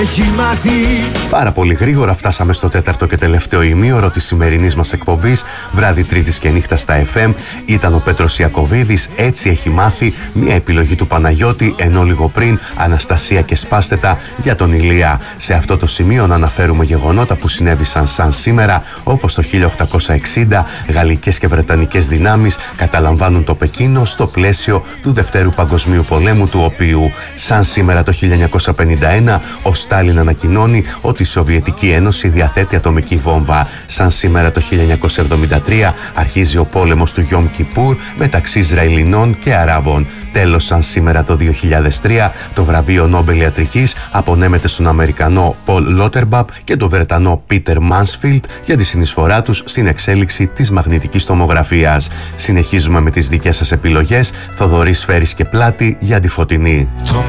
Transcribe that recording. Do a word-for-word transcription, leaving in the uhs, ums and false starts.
έχει μάθει. Πάρα πολύ γρήγορα φτάσαμε στο τέταρτο και τελευταίο ημίωρο της σημερινής μας εκπομπής, βράδυ Τρίτης και νύχτα στα εφ εμ. Ήταν ο Πέτρος Ιακωβίδης, έτσι έχει μάθει, μια επιλογή του Παναγιώτη, ενώ λίγο πριν Αναστασία και Σπάστετα για τον Ηλία. Σε αυτό το σημείο να αναφέρουμε γεγονότα που συνέβησαν σαν σήμερα, όπως το χίλια οκτακόσια εξήντα γαλλικές και βρετανικές δυνάμεις καταλαμβάνουν το Πεκίνο στο πλαίσιο του Δευτέρου Παγκοσμίου Πολέμου, του οποίου σαν σήμερα το χίλια εννιακόσια πενήντα ένα ο Στάλιν ανακοινώνει ότι η Σοβιετική Ένωση διαθέτει ατομική βόμβα. Σαν σήμερα το χίλια εννιακόσια εβδομήντα τρία αρχίζει ο πόλεμος του Γιόμ Κιπούρ μεταξύ Ισραηλινών και Αράβων. Τέλος, σαν σήμερα το δύο χιλιάδες τρία, το βραβείο Νόμπελ Ιατρικής απονέμεται στον Αμερικανό Πολ Λότερμπαπ και τον Βρετανό Πίτερ Μάνσφιλντ για τη συνεισφορά τους στην εξέλιξη της μαγνητικής τομογραφίας. Συνεχίζουμε με τις δικές σας επιλογές. Θοδωρής Φέρης και Πλάτη για τη Φωτεινή. Το